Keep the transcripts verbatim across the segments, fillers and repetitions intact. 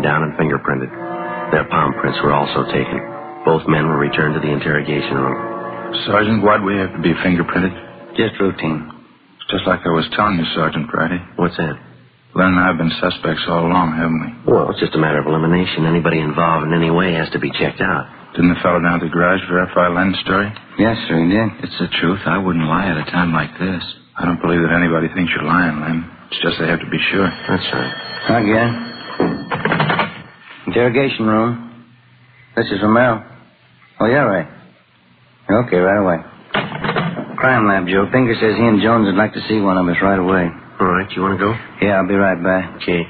down and fingerprinted. Their palm prints were also taken. Both men were returned to the interrogation room. Sergeant, why'd we have to be fingerprinted? Just routine. It's just like I was telling you, Sergeant Friday. What's that? Len and I have been suspects all along, haven't we? Well, it's just a matter of elimination. Anybody involved in any way has to be checked out. Didn't the fellow down at the garage verify Len's story? Yes, sir, he did. It's the truth. I wouldn't lie at a time like this. I don't believe that anybody thinks you're lying, Len. It's just they have to be sure. That's right. I get it. Interrogation room. This is Romero. Oh, yeah, right. Okay, right away. Crime lab, Joe. Pinker says he and Jones would like to see one of us right away. All right, you want to go? Yeah, I'll be right back. Okay.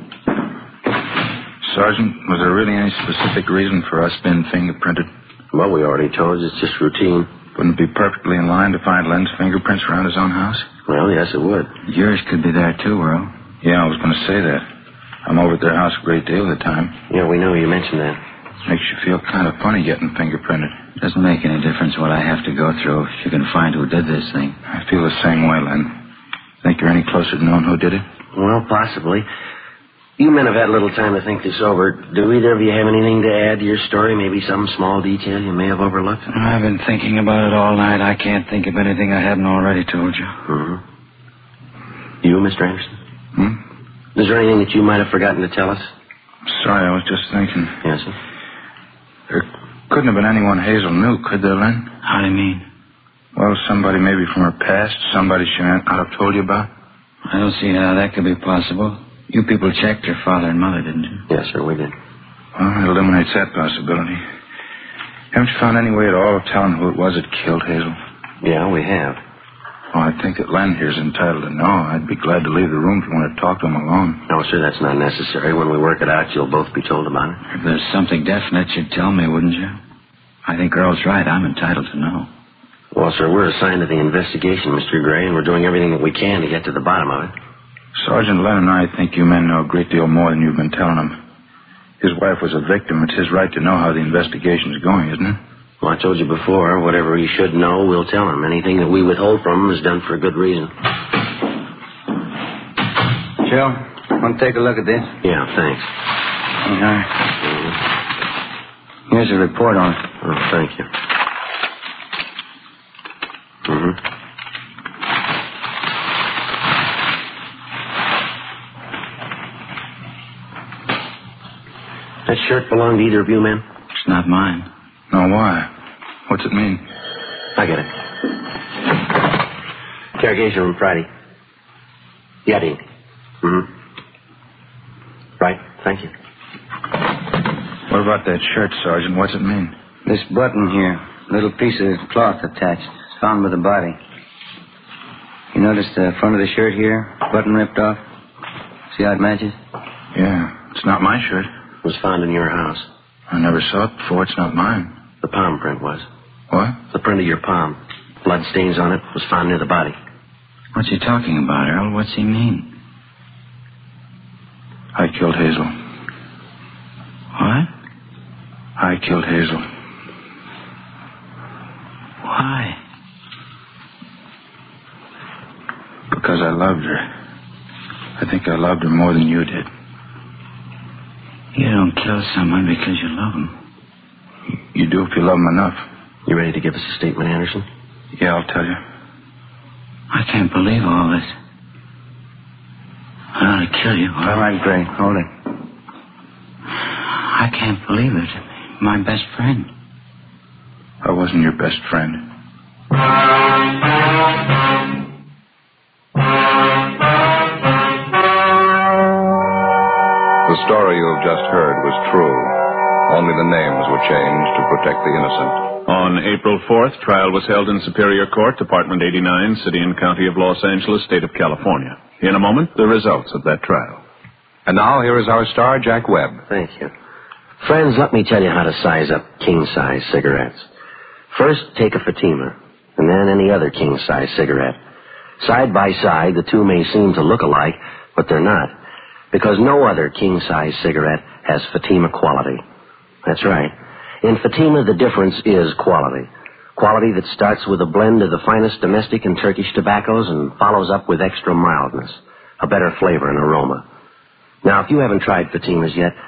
Sergeant, was there really any specific reason for us being fingerprinted? Well, we already told you. It's just routine. Wouldn't it be perfectly in line to find Len's fingerprints around his own house? Well, yes, it would. Yours could be there, too, Earl. Yeah, I was going to say that. I'm over at their house a great deal of the time. Yeah, we know. You mentioned that. Makes you feel kind of funny getting fingerprinted. Doesn't make any difference what I have to go through if you can find who did this thing. I feel the same way, Len. Think you're any closer to knowing who did it? Well, possibly. You men have had a little time to think this over. Do either of you have anything to add to your story? Maybe some small detail you may have overlooked? I've been thinking about it all night. I can't think of anything I haven't already told you. Mm-hmm. You, Mister Anderson? Hmm? Is there anything that you might have forgotten to tell us? Sorry, I was just thinking. Yes, sir. There couldn't have been anyone Hazel knew, could there, Len? How do you mean? Well, somebody maybe from her past, somebody she might not have told you about. I don't see how that could be possible. You people checked her father and mother, didn't you? Yes, sir, we did. Well, it eliminates that possibility. Haven't you found any way at all of telling who it was that killed Hazel? Yeah, we have. Well, I think that Len here's entitled to know. I'd be glad to leave the room if you want to talk to him alone. No, sir, that's not necessary. When we work it out, you'll both be told about it. If there's something definite, you'd tell me, wouldn't you? I think Earl's right. I'm entitled to know. Well, sir, we're assigned to the investigation, Mister Gray, and we're doing everything that we can to get to the bottom of it. Sergeant Len and I think you men know a great deal more than you've been telling him. His wife was a victim. It's his right to know how the investigation's going, isn't it? Well, I told you before, whatever he should know, we'll tell him. Anything that we withhold from him is done for a good reason. Joe, want to take a look at this? Yeah, thanks. Okay. Here's a report on it. Oh, thank you. Mm-hmm. That shirt belong to either of you men? It's not mine. No, why? What's it mean? I get it. Interrogation room Friday. Yeah, Dean. Mm-hmm. Right, thank you. What about that shirt, Sergeant? What's it mean? This button here, little piece of cloth attached. It's found with the body. You notice the front of the shirt here? Button ripped off? See how it matches? Yeah, it's not my shirt. It was found in your house. I never saw it before. It's not mine. The palm print was. What? The print of your palm. Blood stains on it was found near the body. What's he talking about, Earl? What's he mean? I killed Hazel. What? I killed Hazel. Why? Because I loved her. I think I loved her more than you did. You don't kill someone because you love them. You do if you love them enough. You ready to give us a statement, Anderson? Yeah, I'll tell you. I can't believe all this. I ought to kill you. All right, Gray. Hold it. I can't believe it. My best friend. I wasn't your best friend. The story you have just heard was true. Only the names were changed to protect the innocent. On April fourth, trial was held in Superior Court, Department eighty-nine, City and County of Los Angeles, State of California. In a moment, the results of that trial. And now, here is our star, Jack Webb. Thank you. Friends, let me tell you how to size up king-size cigarettes. First, take a Fatima, and then any other king-size cigarette. Side by side, the two may seem to look alike, but they're not, because no other king-size cigarette has Fatima quality. That's right. In Fatima, the difference is quality. Quality that starts with a blend of the finest domestic and Turkish tobaccos and follows up with extra mildness, a better flavor and aroma. Now, if you haven't tried Fatimas yet,